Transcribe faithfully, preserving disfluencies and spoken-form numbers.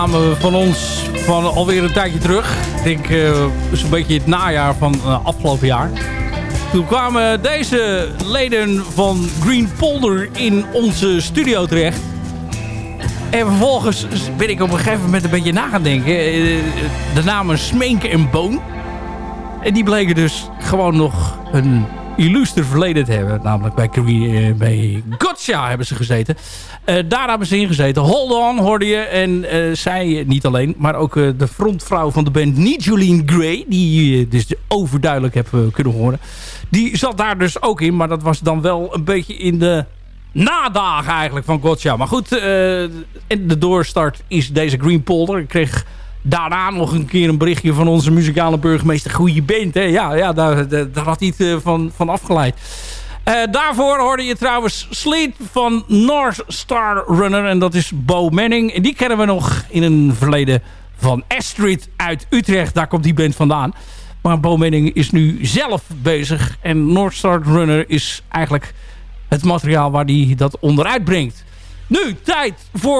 Van ons van alweer een tijdje terug. Ik denk uh, zo'n beetje het najaar van uh, afgelopen jaar. Toen kwamen deze leden van Green Polder in onze studio terecht. En vervolgens ben ik op een gegeven moment een beetje na gaan denken. De namen Smenke en Boon. En die bleken dus gewoon nog een illuster verleden te hebben. Namelijk bij, uh, bij Gotcha hebben ze gezeten. Uh, daar hebben ze in gezeten. Hold On hoorde je. En uh, zij niet alleen, maar ook uh, de frontvrouw van de band Nijolene Gray. Die je uh, dus overduidelijk heb uh, kunnen horen. Die zat daar dus ook in. Maar dat was dan wel een beetje in de nadagen eigenlijk van Gotcha. Maar goed, uh, in de doorstart is deze Green Polder. Ik kreeg daarna nog een keer een berichtje van onze muzikale burgemeester. Goeie band, hè? Ja, ja daar, daar, daar had hij het uh, van, van afgeleid. Uh, daarvoor hoorde je trouwens Sleet van North Star Runner. En dat is Bo Manning. En die kennen we nog in een verleden van Astrid uit Utrecht. Daar komt die band vandaan. Maar Bo Manning is nu zelf bezig. En North Star Runner is eigenlijk het materiaal waar hij dat onderuit brengt. Nu, tijd voor